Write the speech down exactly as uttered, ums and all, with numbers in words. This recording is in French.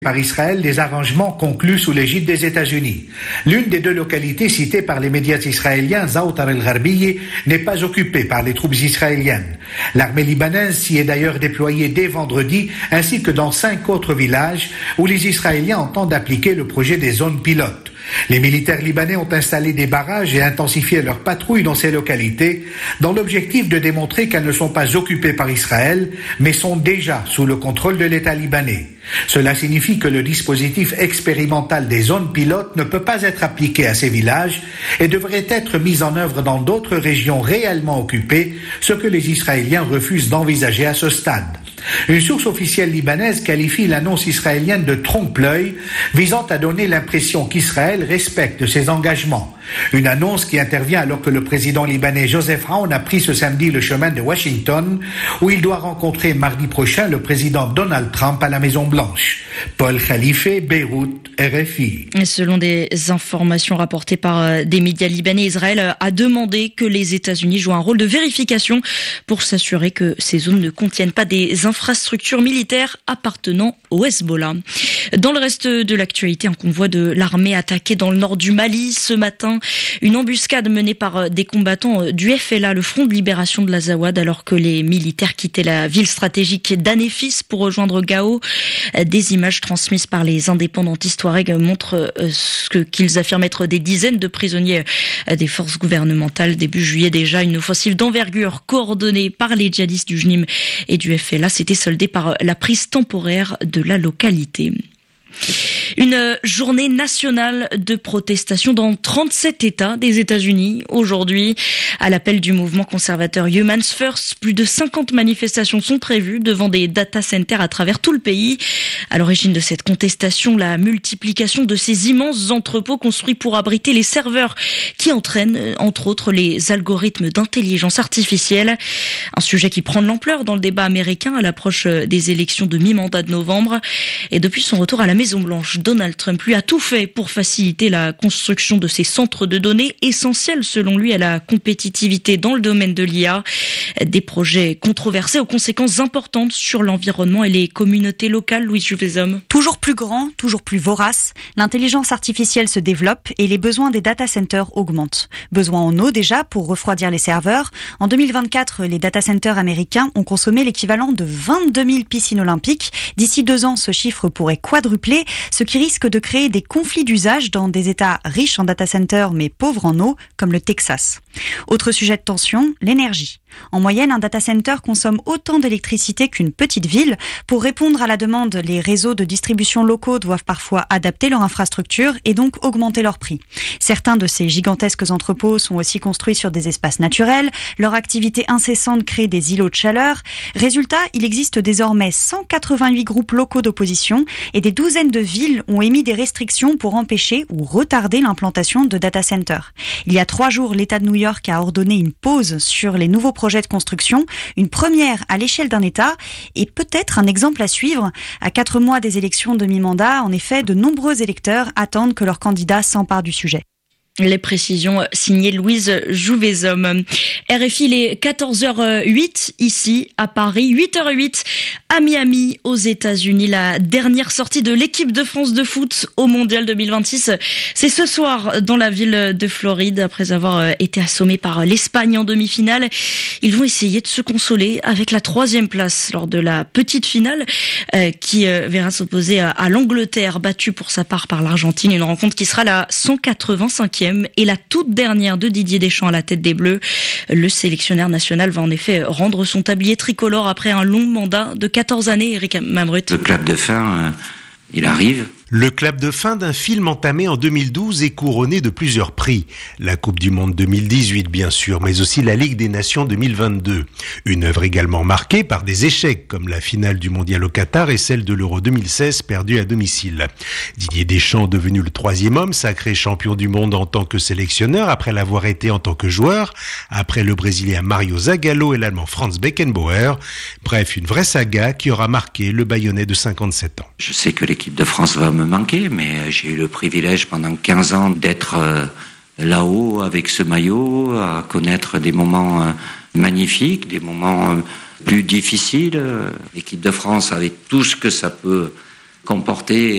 par Israël des arrangements conclus sous l'égide des États-Unis. L'une des deux localités citées par les médias israéliens, Zaoutar el-Gharbiye, n'est pas occupée par les troupes israéliennes. L'armée libanaise s'y est d'ailleurs déployée dès vendredi, ainsi que dans cinq autres villages où les Israéliens entendent appliquer le projet des zones pilotes. Les militaires libanais ont installé des barrages et intensifié leurs patrouilles dans ces localités, dans l'objectif de démontrer qu'elles ne sont pas occupées par Israël, mais sont déjà sous le contrôle de l'État libanais. Cela signifie que le dispositif expérimental des zones pilotes ne peut pas être appliqué à ces villages et devrait être mis en œuvre dans d'autres régions réellement occupées, ce que les Israéliens refusent d'envisager à ce stade. Une source officielle libanaise qualifie l'annonce israélienne de trompe-l'œil, visant à donner l'impression qu'Israël respecte ses engagements. Une annonce qui intervient alors que le président libanais Joseph Aoun a pris ce samedi le chemin de Washington, où il doit rencontrer mardi prochain le président Donald Trump à la Maison-Blanche. Paul Khalife, Beyrouth, R F I. Selon des informations rapportées par des médias libanais, Israël a demandé que les États-Unis jouent un rôle de vérification pour s'assurer que ces zones ne contiennent pas des infrastructures militaires appartenant au Hezbollah. Dans le reste de l'actualité, un convoi de l'armée attaqué dans le nord du Mali ce matin. Une embuscade menée par des combattants du F L A, le Front de Libération de l'Azawad, alors que les militaires quittaient la ville stratégique d'Anéfis pour rejoindre Gao. Des images transmises par les indépendantistes Touareg montrent ce que, qu'ils affirment être des dizaines de prisonniers des forces gouvernementales. Début juillet déjà, une offensive d'envergure coordonnée par les djihadistes du J N I M et du F L A s'était soldée par la prise temporaire de la localité. Une journée nationale de protestation dans trente-sept États des États-Unis aujourd'hui. À l'appel du mouvement conservateur Humans First, plus de cinquante manifestations sont prévues devant des data centers à travers tout le pays. À l'origine de cette contestation, la multiplication de ces immenses entrepôts construits pour abriter les serveurs qui entraînent, entre autres, les algorithmes d'intelligence artificielle. Un sujet qui prend de l'ampleur dans le débat américain à l'approche des élections de mi-mandat de novembre. Et depuis son retour à la Maison-Blanche, Donald Trump lui a tout fait pour faciliter la construction de ces centres de données essentiels selon lui à la compétitivité dans le domaine de l'I A. Des projets controversés aux conséquences importantes sur l'environnement et les communautés locales. Louis Juvézom. Toujours plus grand, toujours plus vorace, l'intelligence artificielle se développe et les besoins des data centers augmentent. Besoin en eau déjà pour refroidir les serveurs. En deux mille vingt-quatre, les data centers américains ont consommé l'équivalent de vingt-deux mille piscines olympiques. D'ici deux ans, ce chiffre pourrait quadrupler, ce qui risque de créer des conflits d'usage dans des États riches en data centers mais pauvres en eau, comme le Texas. Autre sujet de tension, l'énergie. En moyenne, un data center consomme autant d'électricité qu'une petite ville. Pour répondre à la demande, les réseaux de distribution locaux doivent parfois adapter leur infrastructure et donc augmenter leur prix. Certains de ces gigantesques entrepôts sont aussi construits sur des espaces naturels. Leur activité incessante crée des îlots de chaleur. Résultat, il existe désormais cent quatre-vingt-huit groupes locaux d'opposition et des douzaines de villes ont émis des restrictions pour empêcher ou retarder l'implantation de data centers. Il y a trois jours, l'État de New York a ordonné une pause sur les nouveaux projets de construction, une première à l'échelle d'un État et peut-être un exemple à suivre. À quatre mois des élections de mi-mandat, en effet, de nombreux électeurs attendent que leur candidat s'empare du sujet. Les précisions signées Louise Jouvézom. R F I, il est quatorze heures huit ici à Paris, huit heures huit à Miami aux États-Unis. La dernière sortie de l'équipe de France de foot au Mondial deux mille vingt-six, c'est ce soir dans la ville de Floride. Après avoir été assommés par l'Espagne en demi-finale, ils vont essayer de se consoler avec la troisième place lors de la petite finale euh, qui euh, verra s'opposer à, à l'Angleterre, battue pour sa part par l'Argentine. Une rencontre qui sera la cent quatre-vingt-cinquième et la toute dernière de Didier Deschamps à la tête des Bleus. Le sélectionneur national va en effet rendre son tablier tricolore après un long mandat de quatorze années, Eric Mamrut. Le clap de fin, euh, il arrive. Le clap de fin d'un film entamé en deux mille douze et couronné de plusieurs prix. La Coupe du Monde deux mille dix-huit, bien sûr, mais aussi la Ligue des Nations deux mille vingt-deux. Une œuvre également marquée par des échecs, comme la finale du Mondial au Qatar et celle de l'Euro deux mille seize perdue à domicile. Didier Deschamps, devenu le troisième homme, sacré champion du monde en tant que sélectionneur, après l'avoir été en tant que joueur, après le Brésilien Mario Zagallo et l'Allemand Franz Beckenbauer. Bref, une vraie saga qui aura marqué le Bayonnais de cinquante-sept ans. Je sais que l'équipe de France va me manquer, mais j'ai eu le privilège pendant quinze ans d'être euh, là-haut avec ce maillot, à connaître des moments euh, magnifiques, des moments euh, plus difficiles. L'équipe de France avec tout ce que ça peut comporter